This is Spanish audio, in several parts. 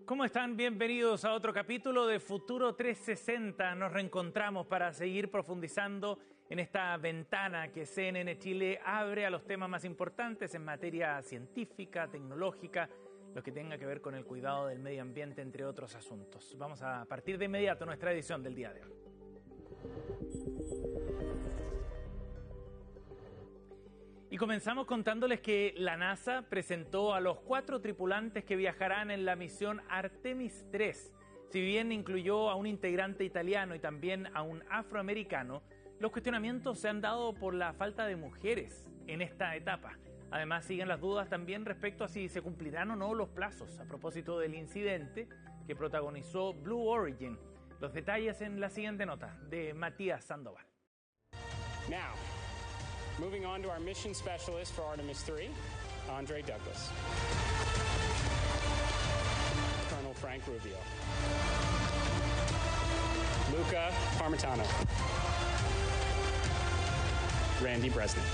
¿Cómo están? Bienvenidos a otro capítulo de Futuro 360. Nos reencontramos para seguir profundizando en esta ventana que CNN Chile abre a los temas más importantes en materia científica, tecnológica, lo que tenga que ver con el cuidado del medio ambiente, entre otros asuntos. Vamos a partir de inmediato nuestra edición del día de hoy. Y comenzamos contándoles que la NASA presentó a los 4 tripulantes que viajarán en la misión Artemis 3. Si bien incluyó a un integrante italiano y también a un afroamericano, los cuestionamientos se han dado por la falta de mujeres en esta etapa. Además, siguen las dudas también respecto a si se cumplirán o no los plazos a propósito del incidente que protagonizó Blue Origin. Los detalles en la siguiente nota de Matías Sandoval. Now, moving on to our mission specialist for Artemis 3, Andre Douglas. Colonel Frank Rubio. Luca Parmitano. Randy Bresnik.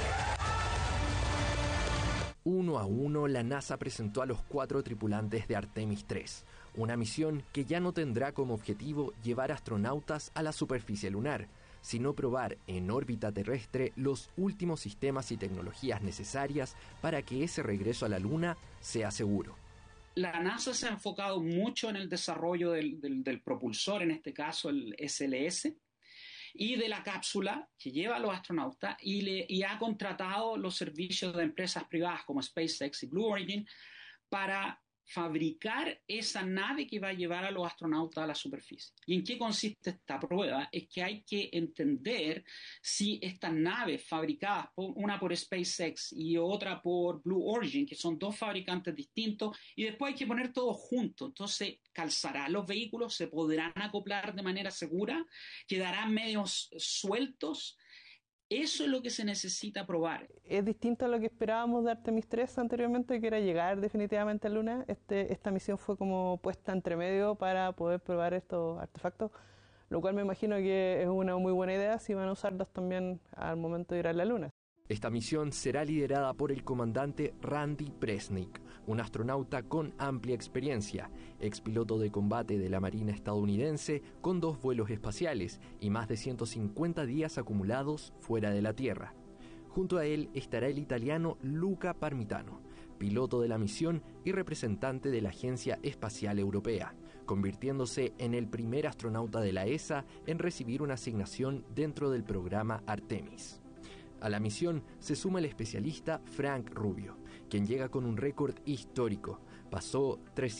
Uno a uno, la NASA presentó a los 4 tripulantes de Artemis 3, una misión que ya no tendrá como objetivo llevar astronautas a la superficie lunar, sino probar en órbita terrestre los últimos sistemas y tecnologías necesarias para que ese regreso a la Luna sea seguro. La NASA se ha enfocado mucho en el desarrollo del propulsor, en este caso el SLS, y de la cápsula que lleva a los astronautas y ha contratado los servicios de empresas privadas como SpaceX y Blue Origin para fabricar esa nave que va a llevar a los astronautas a la superficie. ¿Y en qué consiste esta prueba? Es que hay que entender si estas naves fabricadas, una por SpaceX y otra por Blue Origin, que son 2 fabricantes distintos, y después hay que poner todo junto. Entonces, ¿calzarán los vehículos? ¿Se podrán acoplar de manera segura? ¿Quedarán medios sueltos? Eso es lo que se necesita probar. Es distinto a lo que esperábamos de Artemis 3 anteriormente, que era llegar definitivamente a la Luna. Esta misión fue como puesta entre medio para poder probar estos artefactos, lo cual me imagino que es una muy buena idea si van a usarlos también al momento de ir a la Luna. Esta misión será liderada por el comandante Randy Bresnik, un astronauta con amplia experiencia, expiloto de combate de la Marina estadounidense con 2 vuelos espaciales y más de 150 días acumulados fuera de la Tierra. Junto a él estará el italiano Luca Parmitano, piloto de la misión y representante de la Agencia Espacial Europea, convirtiéndose en el primer astronauta de la ESA en recibir una asignación dentro del programa Artemis. A la misión se suma el especialista Frank Rubio, quien llega con un récord histórico. Pasó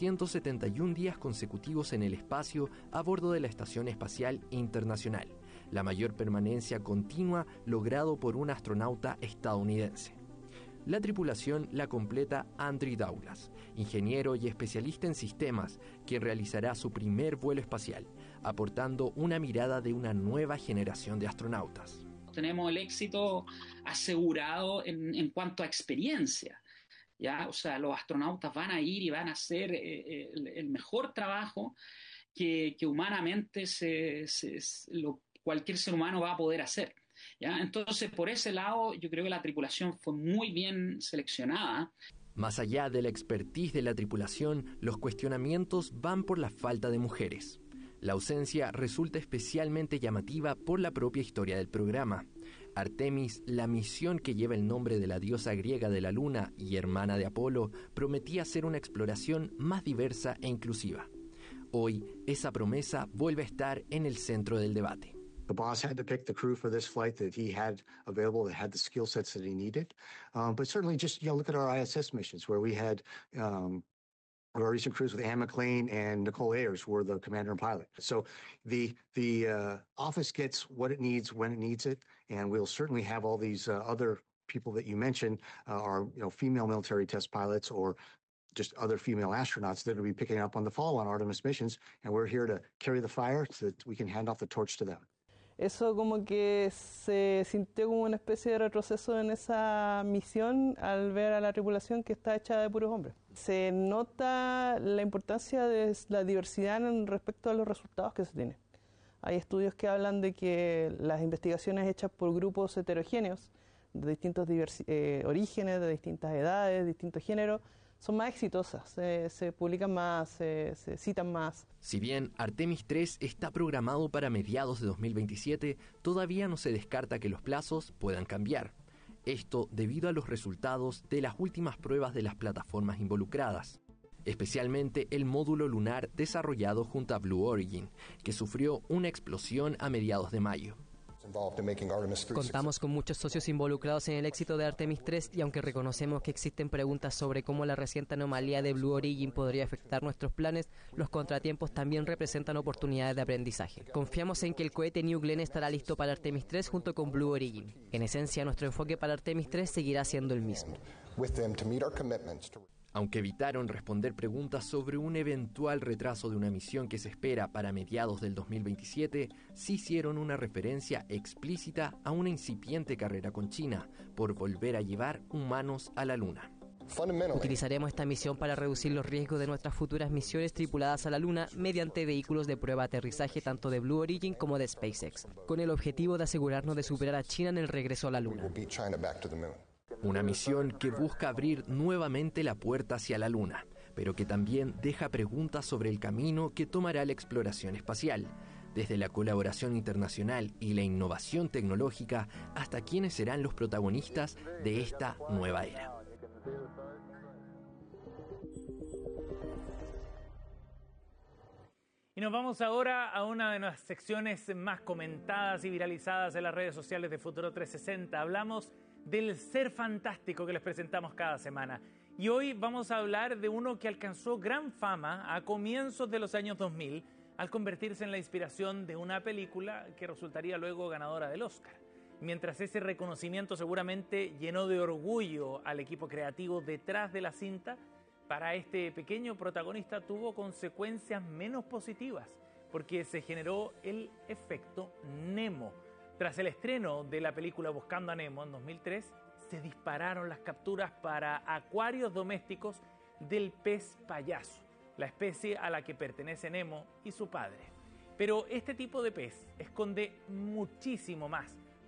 371 días consecutivos en el espacio a bordo de la Estación Espacial Internacional, la mayor permanencia continua logrado por un astronauta estadounidense. La tripulación la completa Andre Douglas, ingeniero y especialista en sistemas, quien realizará su primer vuelo espacial, aportando una mirada de una nueva generación de astronautas. Tenemos el éxito asegurado en cuanto a experiencia, ¿ya? O sea, los astronautas van a ir y van a hacer el mejor trabajo que humanamente cualquier ser humano va a poder hacer, ¿ya? Entonces, por ese lado, yo creo que la tripulación fue muy bien seleccionada. Más allá de la expertise de la tripulación, los cuestionamientos van por la falta de mujeres. La ausencia resulta especialmente llamativa por la propia historia del programa. Artemis, la misión que lleva el nombre de la diosa griega de la luna y hermana de Apolo, prometía ser una exploración más diversa e inclusiva. Hoy, esa promesa vuelve a estar en el centro del debate. The boss had to pick the crew for this flight that he had available, that had the skill sets that he needed. But certainly just, look at our ISS missions where we had our recent cruise with Anne McLean and Nicole Ayers were the commander and pilot. So the office gets what it needs when it needs it, and we'll certainly have all these other people that you mentioned are female military test pilots or just other female astronauts that will be picking up on the follow-on Artemis missions, and we're here to carry the fire so that we can hand off the torch to them. Eso como que se sintió como una especie de retroceso en esa misión al ver a la tripulación que está hecha de puros hombres. Se nota la importancia de la diversidad respecto a los resultados que se tienen. Hay estudios que hablan de que las investigaciones hechas por grupos heterogéneos de distintos orígenes, de distintas edades, distintos géneros, son más exitosas, se publican más, se citan más. Si bien Artemis 3 está programado para mediados de 2027, todavía no se descarta que los plazos puedan cambiar. Esto debido a los resultados de las últimas pruebas de las plataformas involucradas, especialmente el módulo lunar desarrollado junto a Blue Origin, que sufrió una explosión a mediados de mayo. Contamos con muchos socios involucrados en el éxito de Artemis 3 y aunque reconocemos que existen preguntas sobre cómo la reciente anomalía de Blue Origin podría afectar nuestros planes, los contratiempos también representan oportunidades de aprendizaje. Confiamos en que el cohete New Glenn estará listo para Artemis 3 junto con Blue Origin. En esencia, nuestro enfoque para Artemis 3 seguirá siendo el mismo. Aunque evitaron responder preguntas sobre un eventual retraso de una misión que se espera para mediados del 2027, sí hicieron una referencia explícita a una incipiente carrera con China por volver a llevar humanos a la Luna. Utilizaremos esta misión para reducir los riesgos de nuestras futuras misiones tripuladas a la Luna mediante vehículos de prueba de aterrizaje tanto de Blue Origin como de SpaceX, con el objetivo de asegurarnos de superar a China en el regreso a la Luna. Una misión que busca abrir nuevamente la puerta hacia la Luna, pero que también deja preguntas sobre el camino que tomará la exploración espacial, desde la colaboración internacional y la innovación tecnológica hasta quiénes serán los protagonistas de esta nueva era. Y nos vamos ahora a una de las secciones más comentadas y viralizadas en las redes sociales de Futuro 360. Hablamos del ser fantástico que les presentamos cada semana. Y hoy vamos a hablar de uno que alcanzó gran fama a comienzos de los años 2000 al convertirse en la inspiración de una película que resultaría luego ganadora del Oscar. Mientras ese reconocimiento seguramente llenó de orgullo al equipo creativo detrás de la cinta, para este pequeño protagonista tuvo consecuencias menos positivas, porque se generó el efecto Nemo. Tras el estreno de la película Buscando a Nemo en 2003, se dispararon las capturas para acuarios domésticos del pez payaso, la especie a la que pertenece Nemo y su padre. Pero este tipo de pez esconde muchísimo más